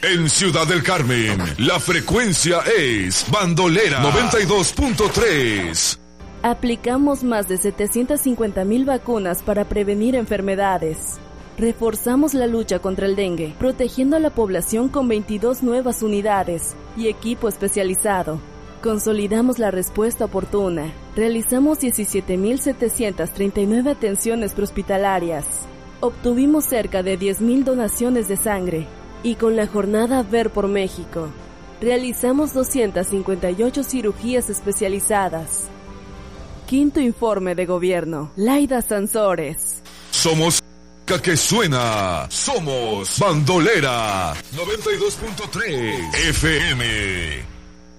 En Ciudad del Carmen, la frecuencia es Bandolera 92.3. Aplicamos más de 750,000 vacunas para prevenir enfermedades. Reforzamos la lucha contra el dengue, protegiendo a la población con 22 nuevas unidades y equipo especializado. Consolidamos la respuesta oportuna. Realizamos 17,739 atenciones prehospitalarias. Obtuvimos cerca de 10,000 donaciones de sangre. Y con la jornada Ver por México, realizamos 258 cirugías especializadas. Quinto informe de gobierno. Laida Sansores. Somos que suena. Somos Bandolera 92.3 FM.